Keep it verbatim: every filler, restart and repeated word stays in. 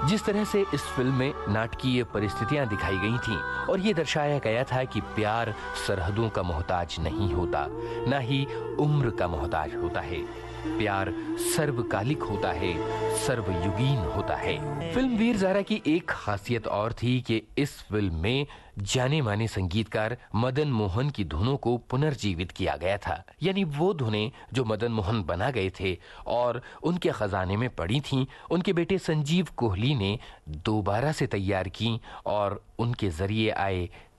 जिस तरह से इस फिल्म में नाटकीय परिस्थितियां दिखाई गई थीं और ये दर्शाया गया था कि प्यार सरहदों का मोहताज नहीं होता, ना ही उम्र का मोहताज होता है। प्यार सर्वकालिक होता है, सर्वयुगीन होता है। फिल्म वीर ज़ारा की एक खासियत और थी कि इस फिल्म में जाने माने संगीतकार मदन मोहन की धुनों को पुनर्जीवित किया गया था। यानी वो धुनें जो मदन मोहन बना गए थे और उनके खजाने में पड़ी थीं, उनके बेटे संजीव कोहली ने दोबारा से तैयार की और उनके जरिए आए